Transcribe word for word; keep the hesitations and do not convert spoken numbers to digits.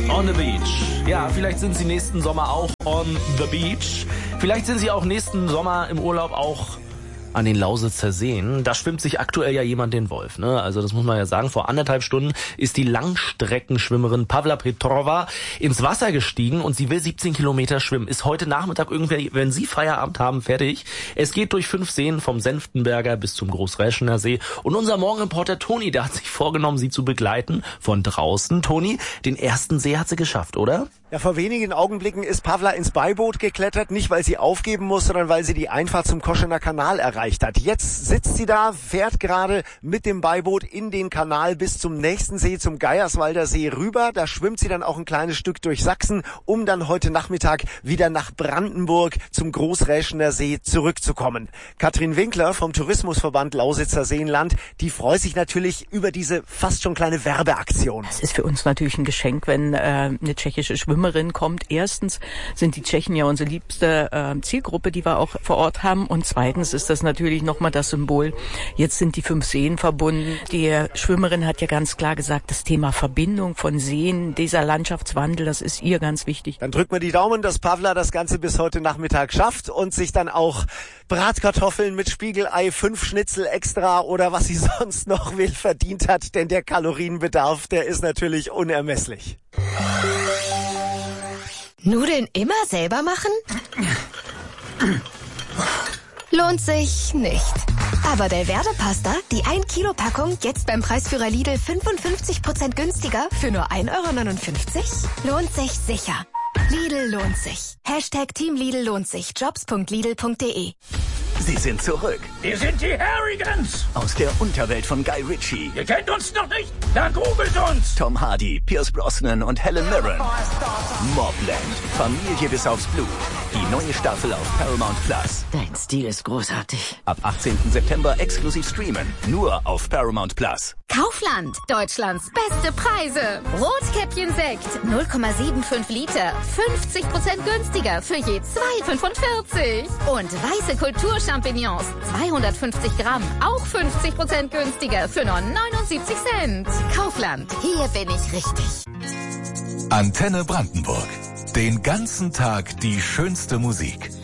On the beach. Ja, vielleicht sind Sie nächsten Sommer auch on the beach. Vielleicht sind Sie auch nächsten Sommer im Urlaub auch an den Lausitzer Seen. Da schwimmt sich aktuell ja jemand den Wolf, ne? Also das muss man ja sagen. Vor anderthalb Stunden ist die Langstreckenschwimmerin Pavla Petrova ins Wasser gestiegen und sie will siebzehn Kilometer schwimmen. Ist heute Nachmittag irgendwie, wenn Sie Feierabend haben, fertig. Es geht durch fünf Seen vom Senftenberger bis zum Großräschener See. Und unser Morgenreporter Toni, der hat sich vorgenommen, sie zu begleiten von draußen. Toni, den ersten See hat sie geschafft, oder? Ja, vor wenigen Augenblicken ist Pavla ins Beiboot geklettert, nicht weil sie aufgeben muss, sondern weil sie die Einfahrt zum Koschener Kanal erreicht hat. Jetzt sitzt sie da, fährt gerade mit dem Beiboot in den Kanal bis zum nächsten See, zum Geierswalder See rüber. Da schwimmt sie dann auch ein kleines Stück durch Sachsen, um dann heute Nachmittag wieder nach Brandenburg zum Großräschener See zurückzukommen. Katrin Winkler vom Tourismusverband Lausitzer Seenland, die freut sich natürlich über diese fast schon kleine Werbeaktion. Es ist für uns natürlich ein Geschenk, wenn äh, eine tschechische Schwimmerin kommt. Erstens sind die Tschechen ja unsere liebste äh, Zielgruppe, die wir auch vor Ort haben. Und zweitens ist das natürlich nochmal das Symbol. Jetzt sind die fünf Seen verbunden. Die Schwimmerin hat ja ganz klar gesagt, das Thema Verbindung von Seen, dieser Landschaftswandel, das ist ihr ganz wichtig. Dann drücken wir die Daumen, dass Pavla das Ganze bis heute Nachmittag schafft und sich dann auch Bratkartoffeln mit Spiegelei, fünf Schnitzel extra oder was sie sonst noch will, verdient hat. Denn der Kalorienbedarf, der ist natürlich unermesslich. Nudeln immer selber machen? Lohnt sich nicht. Aber Belverde-Pasta, die ein Kilo Packung, jetzt beim Preisführer Lidl fünfundfünfzig Prozent günstiger für nur ein Euro neunundfünfzig? Lohnt sich sicher. Lidl lohnt sich. Hashtag Team Lidl lohnt sich. Jobs punkt lidl punkt de. Sie sind zurück. Wir sind die Harrigans. Aus der Unterwelt von Guy Ritchie. Ihr kennt uns noch nicht? Dann googelt uns. Tom Hardy, Pierce Brosnan und Helen Mirren. Mobland. Familie bis aufs Blut. Die neue Staffel auf Paramount Plus. Dein Stil ist großartig. Ab achtzehnten September exklusiv streamen. Nur auf Paramount Plus. Kaufland. Deutschlands beste Preise. Rotkäppchen Sekt. null Komma fünfundsiebzig Liter. fünfzig Prozent günstiger für je zwei Komma fünfundvierzig. Und weiße Kulturchampignons. zweihundertfünfzig Gramm. Auch fünfzig Prozent günstiger für nur neunundsiebzig Cent. Kaufland. Hier bin ich richtig. Antenne Brandenburg. Den ganzen Tag die schönste Musik.